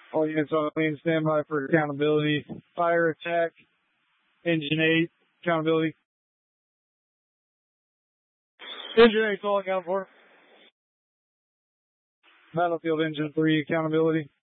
All units on main standby for accountability. Fire attack. Engine 8, accountability. Engine 8's all account for. Battlefield Engine 3, accountability.